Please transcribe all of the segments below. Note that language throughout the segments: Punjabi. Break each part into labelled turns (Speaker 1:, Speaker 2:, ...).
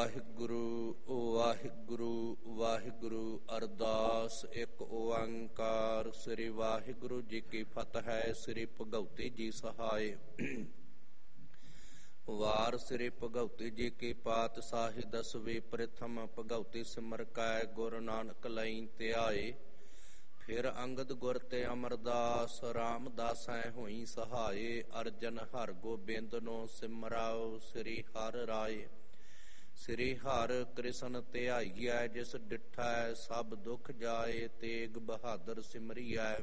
Speaker 1: ਵਾਹਿਗੁਰੂ ਵਾਹਿਗੁਰੂ ਵਾਹਿਗੁਰੂ। ਅਰਦਾਸ। ਇੱਕ ਓੰਕਾਰ ਸ੍ਰੀ ਵਾਹਿਗੁਰੂ ਜੀ ਕੀ ਫਤਿਹ। ਸ੍ਰੀ ਭਗਉਤੀ ਜੀ ਸਹਾਇ। ਵਾਰ ਸ੍ਰੀ ਭਗਉਤੀ ਜੀ ਕੀ ਪਾਤਸ਼ਾਹੀ ਦਸਵੀਂ ਪ੍ਰਥਮ ਭਗਉਤੀ ਸਿਮਰ ਕੈ ਗੁਰੂ ਨਾਨਕ ਲਈ ਧਿਆਏ। ਫਿਰ ਅੰਗਦ ਗੁਰ ਤੇ ਅਮਰਦਾਸ ਰਾਮਦਾਸੈ ਹੋਈ ਸਹਾਏ। ਅਰਜਨ ਹਰਿ ਗੋਬਿੰਦ ਨੋ ਸਿਮਰਾਓ ਸ੍ਰੀ ਹਰਿ ਰਾਏ। ਸ੍ਰੀ ਹਰਿ ਕ੍ਰਿਸ਼ਨ ਧਿਆਈਐ ਜਿਸ ਡਿਠੈ ਸਭ ਦੁਖ ਜਾਏ। ਤੇਗ ਬਹਾਦਰ ਸਿਮਰਿਐ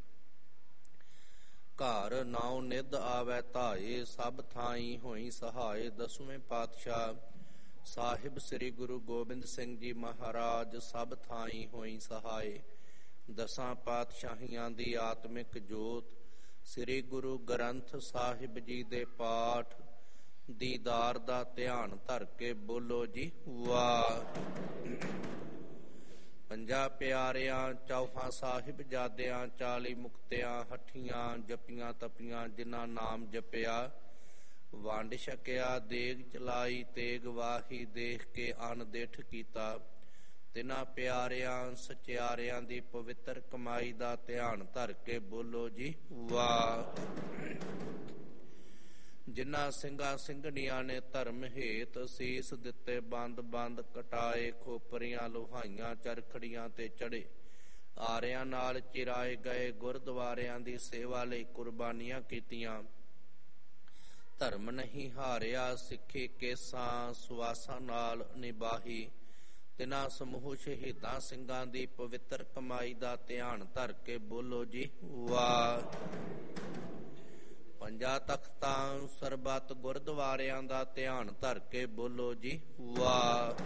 Speaker 1: ਘਰ ਨਾਉ ਨਿਧ ਆਵੈ ਧਾਏ। ਸਭ ਥਾਈ ਹੋਈ ਸਹਾਏ। ਦਸਵੇਂ ਪਾਤਸ਼ਾਹ ਸਾਹਿਬ ਸ੍ਰੀ ਗੁਰੂ ਗੋਬਿੰਦ ਸਿੰਘ ਜੀ ਮਹਾਰਾਜ ਸਭ ਥਾਈ ਹੋਈ ਸਹਾਏ। ਦਸਾਂ ਪਾਤਸ਼ਾਹੀਆਂ ਦੀ ਆਤਮਿਕ ਜੋਤ ਸ੍ਰੀ ਗੁਰੂ ਗ੍ਰੰਥ ਸਾਹਿਬ ਜੀ ਦੇ ਪਾਠ ਦੀਦਾਰ ਦਾ ਧਿਆਨ ਧਰ ਕੇ ਬੋਲੋ ਜੀ ਵਾਹ। ਪੰਜਾਂ ਪਿਆਰਿਆਂ ਚੌਹਾਂ ਸਾਹਿਬਜ਼ਾਦਿਆਂ 40 ਮੁਕਤਿਆਂ ਹੱਠੀਆਂ ਜਪੀਆਂ ਤਪੀਆਂ ਜਿਨ੍ਹਾਂ ਨਾਮ ਜਪਿਆ ਵੰਡ ਛਕਿਆ ਦੇਗ ਚਲਾਈ ਤੇਗ ਵਾਹੀ ਦੇਖ ਕੇ ਅਣਦੇਠ ਕੀਤਾ। ਤਿਨਾਂ ਪਿਆਰਿਆਂ ਸਚਿਆਰਿਆਂ ਦੀ ਪਵਿੱਤਰ ਕਮਾਈ ਦਾ ਧਿਆਨ ਧਰ ਕੇ ਬੋਲੋ ਜੀ ਵਾਹ। ਜਿਨ੍ਹਾਂ ਸਿੰਘਾਂ ਸਿੰਘਣੀਆਂ ਨੇ ਧਰਮ ਹੇਤ ਸੀਸ ਦਿੱਤੇ ਬੰਦ ਬੰਦ ਕਟਾਏ। ਖੋਪਰੀਆਂ ਲੋਹਾਈਆਂ ਚਰਖੜੀਆਂ ਤੇ ਚੜੇ ਆਰਿਆਂ ਨਾਲ ਚਿਰਾਏ ਗਏ। ਗੁਰਦੁਆਰਿਆਂ ਦੀ ਸੇਵਾ ਲਈ ਕੁਰਬਾਨੀਆਂ ਕੀਤੀਆਂ। ਧਰਮ ਨਹੀਂ ਹਾਰਿਆ ਸਿੱਖੀ ਕੇਸਾਂ ਸੁਆਸਾਂ ਨਾਲ ਨਿਭਾਹੀ। ਤਿਨਾਂ ਸਮੂਹ ਸ਼ਹੀਦਾਂ ਸਿੰਘਾਂ ਦੀ ਪਵਿੱਤਰ ਕਮਾਈ ਦਾ ਧਿਆਨ ਧਰ ਕੇ ਬੋਲੋ ਜੀ ਵਾਹ। ਪੰਜਾਂ ਤਖਤਾਂ ਸਰਬੱਤ ਗੁਰਦੁਆਰਿਆਂ ਦਾ ਧਿਆਨ ਧਰ ਕੇ ਬੋਲੋ ਜੀ ਵਾਹ।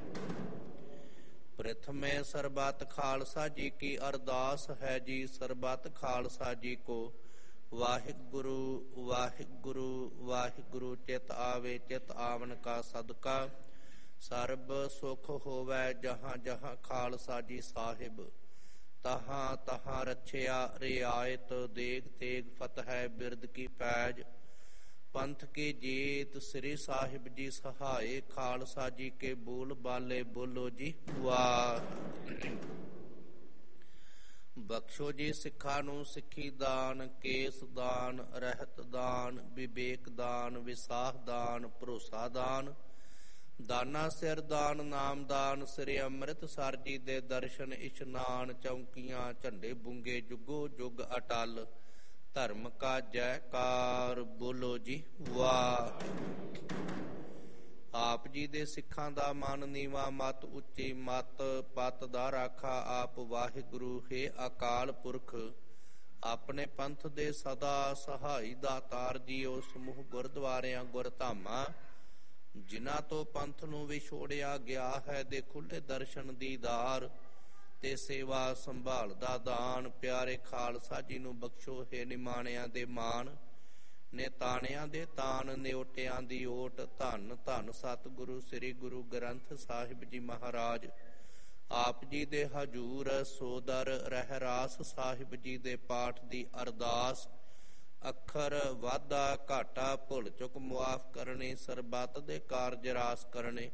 Speaker 1: ਪ੍ਰਥਮੇ ਸਰਬੱਤ ਖਾਲਸਾ ਜੀ ਕੀ ਅਰਦਾਸ ਹੈ ਜੀ। ਸਰਬੱਤ ਖਾਲਸਾ ਜੀ ਕੋ ਵਾਹਿਗੁਰੂ ਵਾਹਿਗੁਰੂ ਵਾਹਿਗੁਰੂ। ਚਿਤ ਆਵੇ ਚਿਤ ਆਵਨ ਕਾ ਸਦਕਾ ਸਰਬ ਸੁਖ ਹੋਵੈ। ਜਹਾਂ ਜਹਾਂ ਖਾਲਸਾ ਜੀ ਸਾਹਿਬ ਤਹਾਂ ਤਹਾਂ ਰੱਛਿਆ ਰਿਆਇਤ। ਦੇਗ ਤੇਗ ਫਤਿਹ ਬਿਰਦ ਕੀ ਪੈਜ ਪੰਥ ਕੀ ਜੀਤ। ਸ੍ਰੀ ਸਾਹਿਬ ਜੀ ਸਹਾਏ ਖਾਲਸਾ ਜੀ ਕੇ ਬੋਲ ਬਾਲੇ ਬੋਲੋ ਜੀ ਵਾਹ। ਬਖਸ਼ੋ ਜੀ ਸਿੱਖਾਂ ਨੂੰ ਸਿੱਖੀ ਦਾਨ ਕੇਸ ਦਾਨ ਰਹਿਤ ਦਾਨ ਵਿਵੇਕ ਦਾਨ ਵਿਸਾਖ ਦਾਨ ਭਰੋਸਾ ਦਾਨ ਦਾਨਾ ਸਿਰ ਦਾਨ ਨਾਮ ਦਾਨ। ਸ੍ਰੀ ਅੰਮ੍ਰਿਤਸਰ ਜੀ ਦੇ ਦਰਸ਼ਨ ਇਸ਼ਨਾਨ ਚੌਂਕੀਆਂ ਝੰਡੇ ਬੁੰਗੇ ਜੁਗੋ ਜੁਗ ਅਟਲ। ਧਰਮ ਕਾ ਜੈਕਾਰ ਬੋਲੋ ਜੀ ਵਾਹ। ਆਪ ਜੀ ਦੇ ਸਿੱਖਾਂ ਦਾ ਮਨ ਨੀਵਾਂ ਮਤ ਉੱਚੀ ਮਤ ਪਤ ਦਾ ਰਾਖਾ ਆਪ ਵਾਹਿਗੁਰੂ ਹੈ ਅਕਾਲ ਪੁਰਖ। ਆਪਣੇ ਪੰਥ ਦੇ ਸਦਾ ਸਹਾਈ ਦਾਤਾਰ ਜੀਓ। ਸਮੂਹ ਗੁਰਦੁਆਰਿਆਂ ਗੁਰਧਾਮਾਂ ਜਿਨ੍ਹਾਂ ਤੋਂ ਪੰਥ ਨੂੰ ਵਿਛੋੜਿਆ ਗਿਆ ਹੈ ਦੇ ਖੁੱਲੇ ਦਰਸ਼ਨ ਦੀਦਾਰ ਤੇ ਸੇਵਾ ਸੰਭਾਲ ਦਾ ਦਾਨ। ਪਿਆਰੇ ਖਾਲਸਾ ਜੀ ਨੂੰ ਬਖਸ਼ੋ ਹੈ ਨਿਮਾਣਿਆਂ ਦੇ ਮਾਣ ਨਿਤਾਣਿਆਂ ਦੇ ਤਾਨ ਨਿਓਟਿਆਂ ਦੀ ਓਟ। ਧੰਨ ਧੰਨ ਸਤਿਗੁਰੂ ਸ੍ਰੀ ਗੁਰੂ ਗ੍ਰੰਥ ਸਾਹਿਬ ਜੀ ਮਹਾਰਾਜ ਆਪ ਜੀ ਦੇ ਹਜੂਰ ਸੋਦਰ ਰਹਿਰਾਸ ਸਾਹਿਬ ਜੀ ਦੇ ਪਾਠ ਦੀ ਅਰਦਾਸ। ਅੱਖਰ ਵਾਧਾ ਘਾਟਾ ਭੁੱਲ ਚੁੱਕ ਮੁਆਫ ਕਰਨੇ ਸਰਬੱਤ ਦੇ ਕਾਰਜ ਰਾਸ ਕਰਨੇ।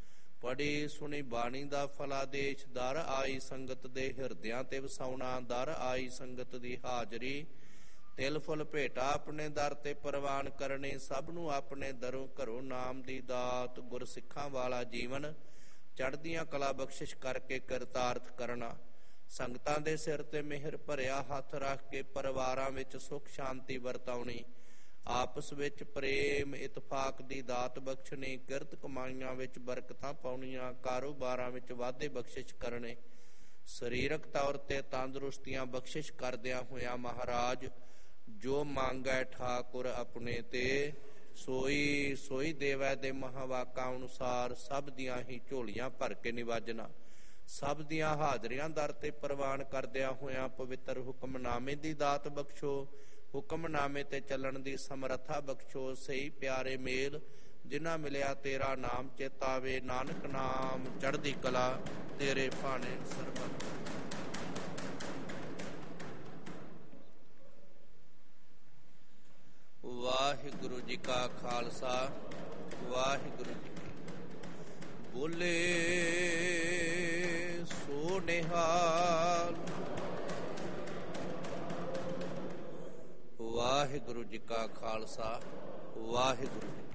Speaker 1: ਪੜੀ ਸੁਣੀ ਬਾਣੀ ਦਾ ਫਲਾਦੇਸ਼ ਦਰ ਆਈ ਸੰਗਤ ਦੇ ਹਿਰਦਿਆਂ ਤੇ ਵਸਾਉਣਾ। ਦਰ ਆਈ ਸੰਗਤ ਦੀ ਹਾਜ਼ਰੀ ਤਿਲ ਫੁੱਲ ਭੇਟਾ ਆਪਣੇ ਦਰ ਤੇ ਪ੍ਰਵਾਨ ਕਰਨੇ। ਸਭ ਨੂੰ ਆਪਣੇ ਦਰੋਂ ਘਰੋਂ ਨਾਮ ਦੀ ਦਾਤ ਗੁਰ ਸਿੱਖਾਂ ਵਾਲਾ ਜੀਵਨ ਚੜ੍ਹਦੀਆਂ ਕਲਾ ਬਖਸ਼ਿਸ਼ ਕਰਕੇ ਕਿਰਤਾਰਥ ਕਰਨਾ। ਸੰਗਤਾਂ ਦੇ ਸਿਰ ਤੇ ਮਿਹਰ ਭਰਿਆ ਹੱਥ ਰੱਖ ਕੇ ਪਰਿਵਾਰਾਂ ਵਿੱਚ ਸੁੱਖ ਸ਼ਾਂਤੀ ਵਰਤਾਉਣੀ। ਆਪਸ ਵਿੱਚ ਪ੍ਰੇਮ ਇਤਫਾਕ ਦੀ ਦਾਤ ਬਖਸ਼ਣੀ। ਕਿਰਤ ਕਮਾਈਆਂ ਵਿੱਚ ਬਰਕਤਾਂ ਪਾਉਣੀਆਂ। ਕਾਰੋਬਾਰਾਂ ਵਿੱਚ ਵਾਧੇ ਬਖਸ਼ਿਸ਼ ਕਰਨੇ। ਸਰੀਰਕ ਤੌਰ ਤੇ ਤੰਦਰੁਸਤੀਆਂ ਬਖਸ਼ਿਸ਼ ਕਰਦਿਆਂ ਹੋਇਆਂ ਮਹਾਰਾਜ ਜੋ ਮੰਗੈ ਠਾਕੁਰ ਆਪਣੇ ਤੇ ਸੋਈ ਸੋਈ ਦੇਵੈ ਦੇ ਮਹਾਵਾਕਾਂ ਅਨੁਸਾਰ ਸਭ ਦੀਆਂ ਹੀ ਝੋਲੀਆਂ ਭਰ ਕੇ ਨਿਵਾਜਣਾ। ਸਭ ਦੀਆਂ ਹਾਜ਼ਰੀਆਂ ਦਰ ਤੇ ਪ੍ਰਵਾਨ ਕਰਦਿਆਂ ਹੋਇਆਂ ਪਵਿੱਤਰ ਹੁਕਮਨਾਮੇ ਦੀ ਦਾਤ ਬਖਸ਼ੋ। ਹੁਕਮਨਾਮੇ ਤੇ ਚੱਲਣ ਦੀ ਸਮਰੱਥਾ ਬਖਸ਼ੋ। ਸਹੀ ਪਿਆਰੇ ਮੇਲ ਜਿਨ੍ਹਾਂ ਮਿਲਿਆ ਤੇਰਾ ਨਾਮ ਚੇਤਾਵੇ। ਨਾਨਕ ਨਾਮ ਚੜ੍ਹਦੀ ਕਲਾ ਤੇਰੇ ਭਾਣੇ ਸਰਬੱਤ। ਵਾਹਿਗੁਰੂ ਜੀ ਕਾ ਖਾਲਸਾ ਵਾਹਿਗੁਰੂ ਜੀ ਕੀ ਬੋਲੇ ਸੋ ਨਿਹਾਲ। ਵਾਹਿਗੁਰੂ ਜੀ ਕਾ ਖਾਲਸਾ, ਵਾਹਿਗੁਰੂ ਜੀ